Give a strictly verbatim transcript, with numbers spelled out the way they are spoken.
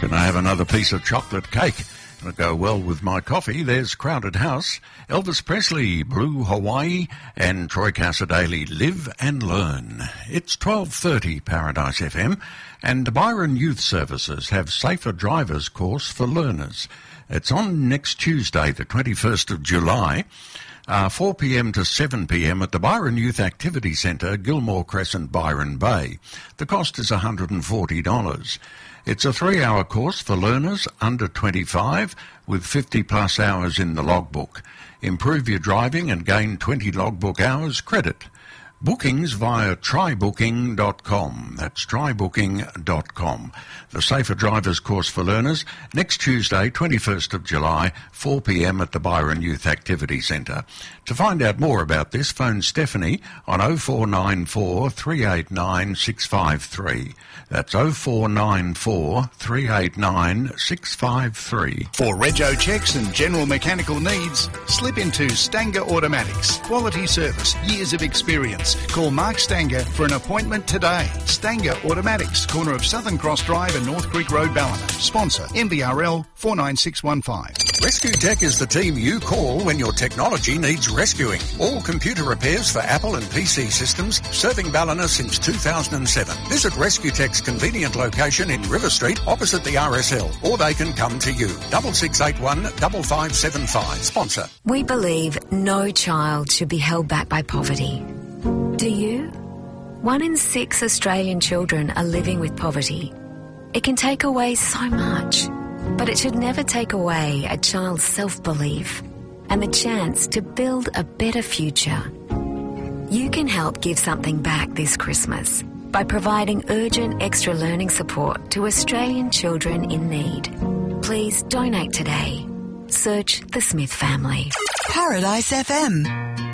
Can I have another piece of chocolate cake? It'll go well with my coffee. There's Crowded House, Elvis Presley, Blue Hawaii, and Troy Cassadaly, Live and Learn. It's twelve thirty Paradise F M, and Byron Youth Services have Safer Drivers course for learners. It's on next Tuesday, the twenty-first of July, uh, four p.m. to seven p.m. at the Byron Youth Activity Centre, Gilmore Crescent, Byron Bay. The cost is one hundred forty dollars. It's a three-hour course for learners under twenty-five with fifty plus hours in the logbook. Improve your driving and gain twenty logbook hours credit. Bookings via try booking dot com. That's try booking dot com. The Safer Drivers course for learners next Tuesday, twenty-first of July, four p.m. at the Byron Youth Activity Centre. To find out more about this, phone Stephanie on oh four nine four, three eight nine, six five three. That's oh four nine four, three eight nine, six five three. For rego checks and general mechanical needs, slip into Stanger Automatics. Quality service, years of experience. Call Mark Stanger for an appointment today. Stanger Automatics, corner of Southern Cross Drive and North Creek Road, Ballina. Sponsor M B R L four nine six one five. Rescue Tech is the team you call when your technology needs rescuing. All computer repairs for Apple and P C systems, serving Ballina since two thousand seven. Visit Rescue Tech's convenient location in River Street, opposite the R S L, or they can come to you. Double six eight one, double five seven five. Sponsor. We believe no child should be held back by poverty. Do you? One in six Australian children are living with poverty. It can take away so much, but it should never take away a child's self-belief and the chance to build a better future. You can help give something back this Christmas by providing urgent extra learning support to Australian children in need. Please donate today. Search the Smith family. Paradise F M.